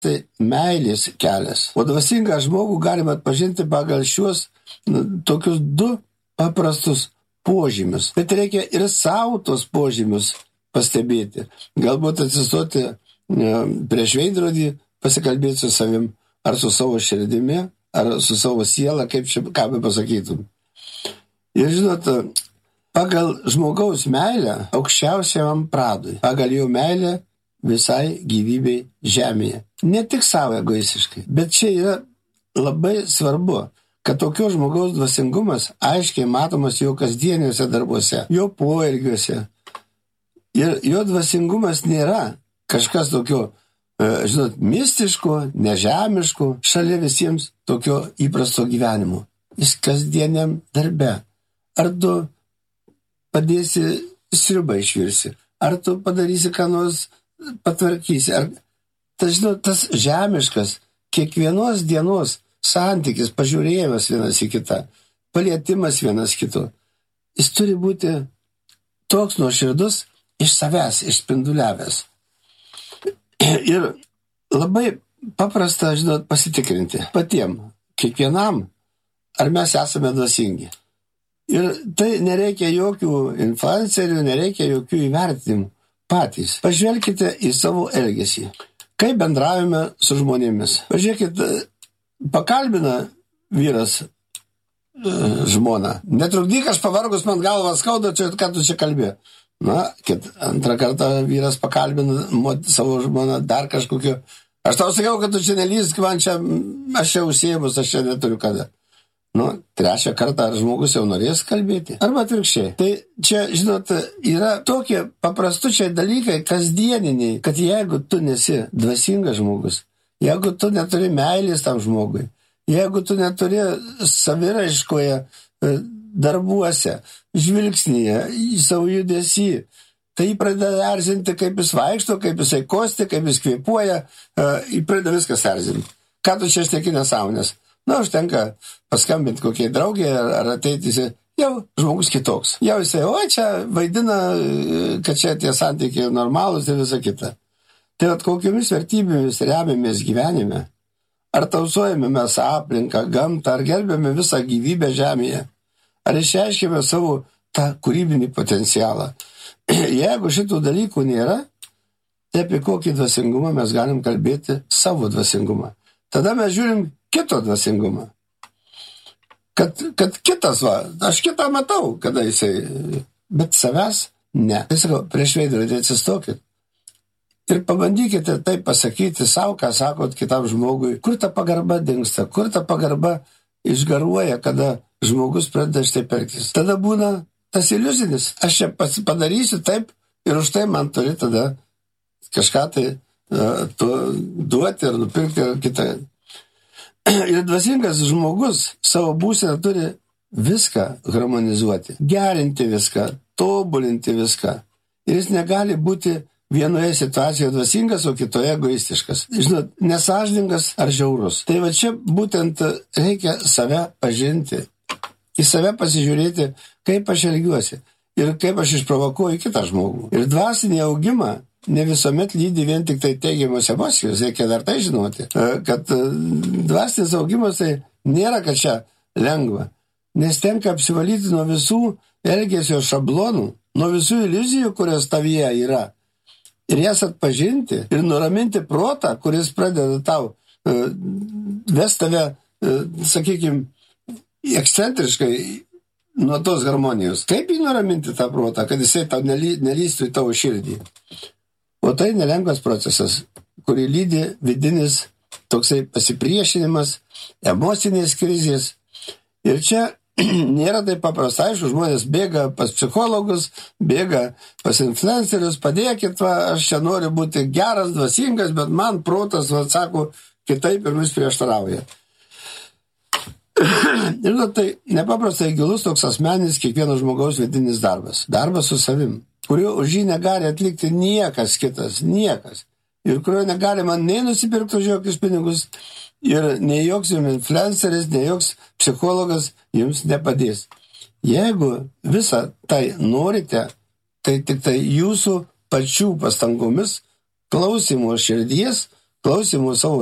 tai meilės kelias. O dvasingą žmogų galima atpažinti pagal šiuos tokius du paprastus požymius. Bet reikia ir savo tos požymius pastebėti. Galbūt atsistoti prieš veidrodį, pasikalbėti su savim, ar su savo širdimi, ar su savo siela, ką be pasakytum. Ir žinot, pagal žmogaus meilę aukščiausiam pradui, pagal jo meilę visai gyvybei žemėje. Ne tik savo egoistiškai, bet čia yra labai svarbu, kad tokio žmogaus dvasingumas aiškiai matomas jo kasdieniuose darbuose, jo poelgiuose. Ir jo dvasingumas nėra kažkas tokio, žinot, mistiško, nežemiško, šalia visiems tokio įprasto gyvenimo. Jis kasdieniam darbe. Ar tu padėsi sriubą išvirsi, ar tu padarysi ką nors patvarkysi, ar tas žemiškas kiekvienos dienos santykis, pažiūrėjimas vienas į kitą, palietimas vienas kito, jis turi būti toks nuoširdus iš savęs, išspinduliavęs. Ir labai paprasta, žinot, pasitikrinti patiem, kiekvienam, ar mes esame dvasingi. Ir tai nereikia jokių influencerių, nereikia jokių įvertinimų patys. Pažvelkite į savo elgesį. Kaip bendravime su žmonėmis. Pažiūrėkit, pakalbina vyras žmoną. Netrukdyk, aš pavargus, man galvą skauda, ką tu čia kalbė. Antrą kartą vyras pakalbina savo žmoną dar kažkokio. Aš tau sakiau, kad tu čia nelysk, man čia, aš čia užsiėmus, aš čia neturiu kada. Trečią kartą ar žmogus jau norės kalbėti. Arba atvirkščiai. Tai čia, žinot, yra tokie paprastučiai dalykai, kasdieniniai, kad jeigu tu nesi dvasingas žmogus, jeigu tu neturi meilės tam žmogui, jeigu tu neturi saviraiškoje darbuose, žvilgsnyje, savo judesį, tai jį pradeda erzinti, kaip jis vaikšto, kaip jisai kosti, kaip jis kvėpuoja, jį pradeda viskas erzinti. Ką tu čia šneki nesąmonės? Užtenka paskambinti kokiai draugiai ar ateiti, jau žmogus kitoks. Jau jisai, čia vaidina, kad čia tie santykiai normalūs ir visa kita. Tai kokiomis vertybėmis remiamės gyvenime? Ar tausojame mes aplinką, gamtą, ar gerbėme visą gyvybę žemėje? Ar išreiškėme savo tą kūrybinį potencialą? Jeigu šitų dalykų nėra, tai apie kokį dvasingumą mes galim kalbėti savo dvasingumą. Tada mes žiūrim kito dvasingumą. Kad kitas, aš kitą matau, kada jisai, bet savęs ne. Tai sakau, prieš veidrodį atsistokit ir pabandykite taip pasakyti savo, ką sakot kitam žmogui, kur ta pagarba dingsta, kur ta pagarba išgaruoja, kada žmogus pradeda šitaip elgtis. Tada būna tas iliuzinis, aš čia padarysiu taip ir už tai man turi tada kažką tai duoti ir nupirkti ir kitą. Ir dvasingas žmogus savo būseną turi viską harmonizuoti, gerinti viską, tobulinti viską. Ir jis negali būti vienoje situacijoje dvasingas, o kitoje egoistiškas. Žinot, nesąžiningas ar žiaurus. Tai va čia būtent reikia save pažinti, į save pasižiūrėti, kaip aš elgiuosi ir kaip aš išprovokuoju kitą žmogų. Ir dvasinį augimą ne visuomet lydi vien tik tai teigiamos emocijos, reikia dar tai žinoti, kad dvasinis augimas tai nėra, kad čia lengva, nes tenka apsivalyti nuo visų elgesio šablonų, nuo visų iliuzijų, kurios tavyje yra, ir jas atpažinti ir nuraminti protą, kuris pradeda tau vesti tave, sakykime, ekscentriškai nuo tos harmonijos. Kaip jį nuraminti tą protą, kad jisai tau nelystų į tavo širdį? O tai nelengvas procesas, kurį lydi vidinis toksai pasipriešinimas, emocinės krizės. Ir čia nėra taip paprasta, aišku, žmonės bėga pas psichologus, bėga pas influencerius, padėkit, aš čia noriu būti geras, dvasingas, bet man protas, sako, kitaip ir mus prieštarauja. Ir tai nepaprastai gilus toks asmeninis kiekvieno žmogaus vidinis darbas. Darbas su savim, kurio už jį negali atlikti niekas kitas, niekas. Ir kurio negalima nei nusipirkti už jokius pinigus, ir nei joks influenceris, nei joks psichologas jums nepadės. Jeigu visą tai norite, tai tik tai jūsų pačių pastangomis, klausimo širdies, klausimų savo